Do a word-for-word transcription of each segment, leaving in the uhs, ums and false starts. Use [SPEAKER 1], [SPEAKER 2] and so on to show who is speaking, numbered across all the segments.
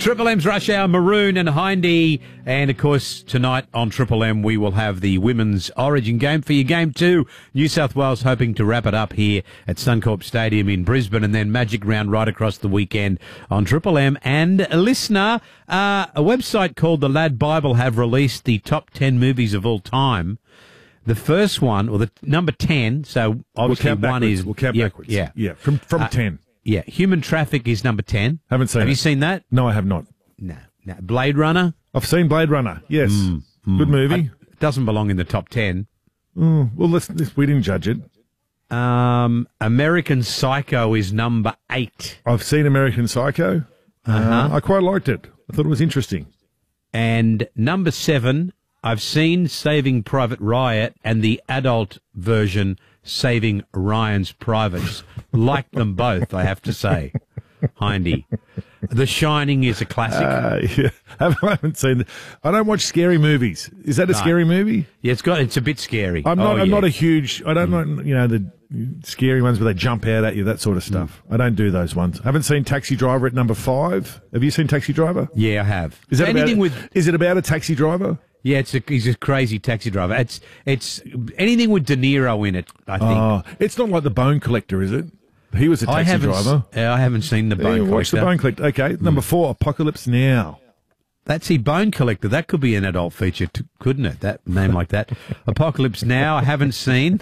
[SPEAKER 1] Triple M's Rush Hour, Maroon and Hindy. And, of course, tonight on Triple M, we will have the Women's Origin game for you. Game two, New South Wales hoping to wrap it up here at Suncorp Stadium in Brisbane, and then Magic Round right across the weekend on Triple M. And a listener, uh, a website called The Lad Bible have released the top ten movies of all time. The first one, or the number ten, so obviously
[SPEAKER 2] we'll
[SPEAKER 1] one is...
[SPEAKER 2] We'll count
[SPEAKER 1] yeah,
[SPEAKER 2] backwards.
[SPEAKER 1] Yeah,
[SPEAKER 2] yeah from, from
[SPEAKER 1] uh,
[SPEAKER 2] ten.
[SPEAKER 1] Yeah, Human Traffic is number ten.
[SPEAKER 2] Haven't seen
[SPEAKER 1] Have
[SPEAKER 2] it.
[SPEAKER 1] you seen that?
[SPEAKER 2] No, I have not.
[SPEAKER 1] No. no. Blade Runner?
[SPEAKER 2] I've seen Blade Runner, yes.
[SPEAKER 1] Mm, mm.
[SPEAKER 2] Good movie.
[SPEAKER 1] It doesn't belong in the top ten.
[SPEAKER 2] Mm, well, let's, let's, we didn't judge it.
[SPEAKER 1] Um, American Psycho is number eight.
[SPEAKER 2] I've seen American Psycho.
[SPEAKER 1] Uh-huh.
[SPEAKER 2] Uh, I quite liked it. I thought it was interesting.
[SPEAKER 1] And number seven, I've seen Saving Private Riot and the adult version Saving Ryan's Privates. Like them both, I have to say. Hindy. The Shining is a classic.
[SPEAKER 2] Uh, yeah. I haven't seen it. I don't watch scary movies. Is that a
[SPEAKER 1] No.
[SPEAKER 2] scary movie?
[SPEAKER 1] Yeah, it's got. It's a bit scary.
[SPEAKER 2] I'm not.
[SPEAKER 1] Oh,
[SPEAKER 2] I'm
[SPEAKER 1] yeah.
[SPEAKER 2] not a huge. I don't like you know the scary ones where they jump out at you, that sort of stuff. I don't do those ones. I haven't seen Taxi Driver at number five. Have you seen Taxi Driver?
[SPEAKER 1] Yeah, I have.
[SPEAKER 2] Is that
[SPEAKER 1] anything
[SPEAKER 2] about,
[SPEAKER 1] with?
[SPEAKER 2] Is it about a taxi driver?
[SPEAKER 1] Yeah, it's a, he's a crazy taxi driver. It's it's anything with De Niro in it, I think.
[SPEAKER 2] Oh, it's not like The Bone Collector, is it? He was a
[SPEAKER 1] I
[SPEAKER 2] taxi
[SPEAKER 1] haven't,
[SPEAKER 2] driver.
[SPEAKER 1] s- uh, I haven't seen The Bone
[SPEAKER 2] Yeah,
[SPEAKER 1] Collector.
[SPEAKER 2] watch The Bone Collector. Okay, number four, Apocalypse Now.
[SPEAKER 1] That's the Bone Collector. That could be an adult feature, t- couldn't it? That name like that. Apocalypse Now, I haven't seen.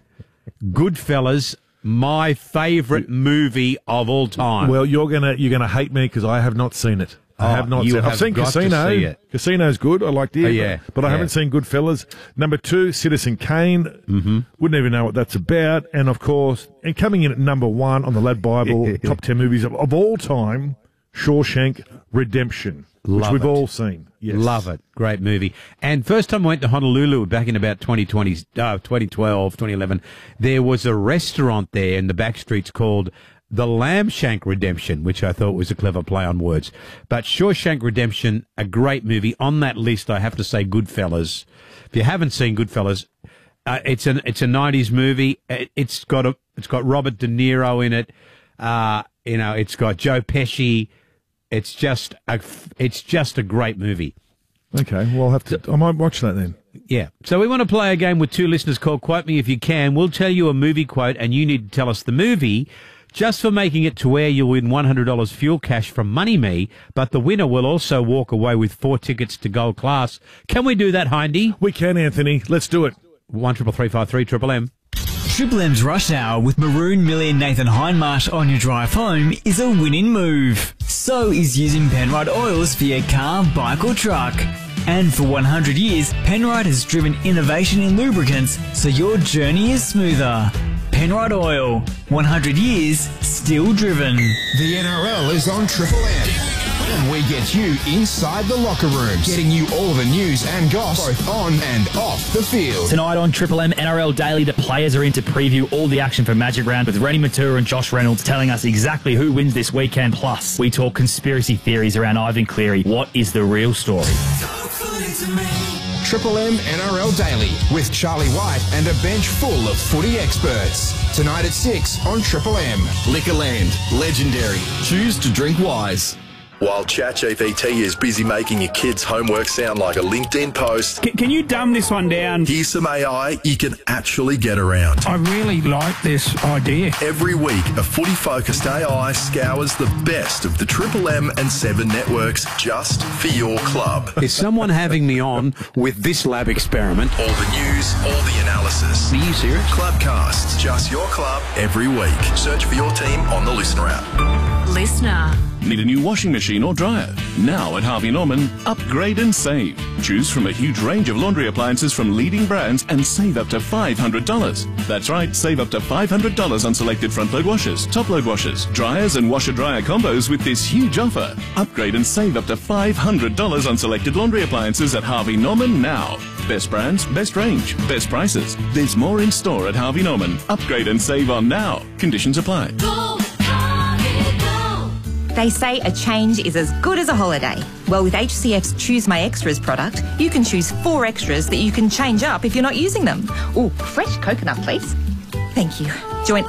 [SPEAKER 1] Goodfellas, my favourite movie of all time.
[SPEAKER 2] Well, you're gonna you're gonna hate me because I have not seen it. I
[SPEAKER 1] Oh,
[SPEAKER 2] have not
[SPEAKER 1] you
[SPEAKER 2] seen it. I've
[SPEAKER 1] have
[SPEAKER 2] seen
[SPEAKER 1] got to
[SPEAKER 2] Casino.
[SPEAKER 1] see it.
[SPEAKER 2] Casino's good. I liked it.
[SPEAKER 1] Oh, yeah.
[SPEAKER 2] But I
[SPEAKER 1] Yeah.
[SPEAKER 2] haven't seen Goodfellas. Number two, Citizen Kane. Mm-hmm. Wouldn't even know what that's about. And, of course, and coming in at number one on the Lad Bible, top ten movies of, of all time, Shawshank Redemption, which
[SPEAKER 1] Love
[SPEAKER 2] we've
[SPEAKER 1] it.
[SPEAKER 2] all seen. Yes.
[SPEAKER 1] Love it. Great movie. And first time I went to Honolulu back in about twenty twenty, uh, twenty twelve, twenty eleven, there was a restaurant there in the back streets called The Lambshank Redemption, which I thought was a clever play on words. But Shawshank Redemption, a great movie. On that list, I have to say Goodfellas. If you haven't seen Goodfellas, uh, it's an it's a nineties movie. It, it's got a it's got Robert De Niro in it. Uh, you know, it's got Joe Pesci. It's just a it's just a great movie.
[SPEAKER 2] Okay, well, I'll have to. I might watch that then.
[SPEAKER 1] Yeah. So we want to play a game with two listeners called Quote Me If You Can. We'll tell you a movie quote, and you need to tell us the movie. Just for making it to where you'll win one hundred dollars fuel cash from Money Me, but the winner will also walk away with four tickets to Gold Class. Can we do that, Hindy?
[SPEAKER 2] We can, Anthony. Let's do it.
[SPEAKER 1] One triple three five three triple M.
[SPEAKER 3] Triple M's Rush Hour with Maroon, Millie and Nathan Hindmarsh on your drive home is a winning move. So is using Penrite oils for your car, bike or truck. And for one hundred years, Penrite has driven innovation in lubricants so your journey is smoother. Penrite Oil, one hundred years, still driven.
[SPEAKER 4] The N R L is on Triple M. And we get you inside the locker rooms, getting you all the news and goss, both on and off the field.
[SPEAKER 5] Tonight on Triple M N R L Daily, the players are in to preview all the action for Magic Round with Rennie Matura and Josh Reynolds telling us exactly who wins this weekend. Plus, we talk conspiracy theories around Ivan Cleary. What is the real story?
[SPEAKER 4] Triple M N R L Daily with Charlie White and a bench full of footy experts. Tonight at six on Triple M.
[SPEAKER 6] Liquorland, legendary. Choose to drink wise. While ChatGPT is busy making your kids' homework sound like a LinkedIn post,
[SPEAKER 7] Can, can you dumb this one down?
[SPEAKER 6] here's some A I you can actually get around.
[SPEAKER 7] I really like this idea.
[SPEAKER 6] Every week, a footy-focused A I scours the best of the Triple M and Seven networks just for your club.
[SPEAKER 1] Is someone having me on with this lab experiment?
[SPEAKER 6] All the news, all the analysis.
[SPEAKER 1] Are you serious?
[SPEAKER 6] Clubcasts, just your club, every week. Search for your team on the Listener app.
[SPEAKER 8] Listener.
[SPEAKER 9] Need a new washing machine or dryer? Now at Harvey Norman, upgrade and save. Choose from a huge range of laundry appliances from leading brands and save up to five hundred dollars. That's right, save up to five hundred dollars on selected front-load washers, top-load washers, dryers and washer-dryer combos with this huge offer. Upgrade and save up to five hundred dollars on selected laundry appliances at Harvey Norman now. Best brands, best range, best prices. There's more in store at Harvey Norman. Upgrade and save on now. Conditions apply.
[SPEAKER 10] They say a change is as good as a holiday. Well, with H C F's Choose My Extras product, you can choose four extras that you can change up if you're not using them. Oh, fresh coconut, please. Thank you. Join